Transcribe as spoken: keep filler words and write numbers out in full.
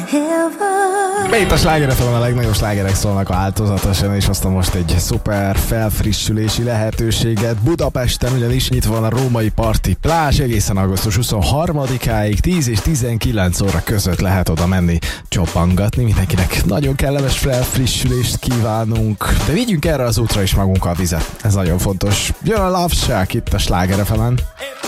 Itt a Sláger ef emen a legnagyobb slágerek szólnak változatosan, és hoztam most egy szuper felfrissülési lehetőséget Budapesten, ugyanis nyitva van a Római Parti Plázs, egészen augusztus huszonharmadikáig tíz és tizenkilenc óra között lehet oda menni csopangatni. Mindenkinek nagyon kellemes felfrissülést kívánunk, de vigyünk erre az útra is magunkkal vizet, ez nagyon fontos. Jön a Love Shack itt a Sláger ef emen.